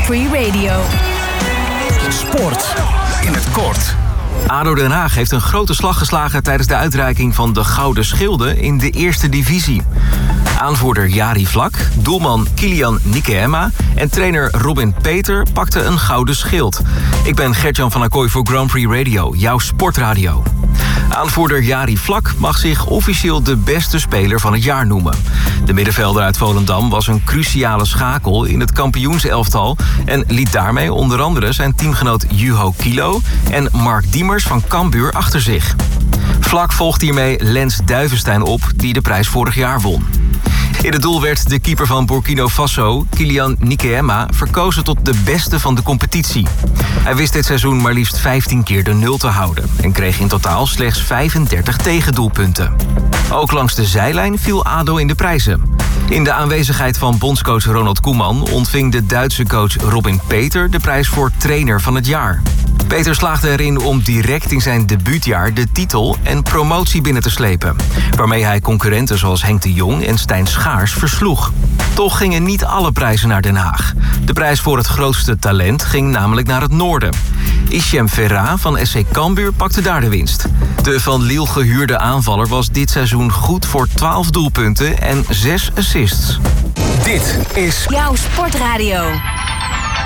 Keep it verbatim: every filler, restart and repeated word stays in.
Free Radio. Sport in het kort. A D O Den Haag heeft een grote slag geslagen tijdens de uitreiking van de Gouden Schilden in de eerste divisie. Aanvoerder Jari Vlak, doelman Kilian Nikema en trainer Robin Peter pakten een gouden schild. Ik ben Gert-Jan van Acquoy voor Grand Prix Radio, jouw sportradio. Aanvoerder Jari Vlak mag zich officieel de beste speler van het jaar noemen. De middenvelder uit Volendam was een cruciale schakel in het kampioenselftal en liet daarmee onder andere zijn teamgenoot Juho Kilo en Mark Diemers van Cambuur achter zich. Vlak volgt hiermee Lens Duivenstein op, die de prijs vorig jaar won. In het doel werd de keeper van Burkina Faso, Kilian Nikema, verkozen tot de beste van de competitie. Hij wist dit seizoen maar liefst vijftien keer de nul te houden en kreeg in totaal slechts vijfendertig tegendoelpunten. Ook langs de zijlijn viel A D O in de prijzen. In de aanwezigheid van bondscoach Ronald Koeman ontving de Duitse coach Robin Peter de prijs voor trainer van het jaar. Peter slaagde erin om direct in zijn debuutjaar de titel en promotie binnen te slepen, waarmee hij concurrenten zoals Henk de Jong en Stijn Schaars versloeg. Toch gingen niet alle prijzen naar Den Haag. De prijs voor het grootste talent ging namelijk naar het noorden. Ishem Ferra van S C Cambuur pakte daar de winst. De van Lille gehuurde aanvaller was dit seizoen goed voor twaalf doelpunten en zes assists. Dit is Jouw sportradio.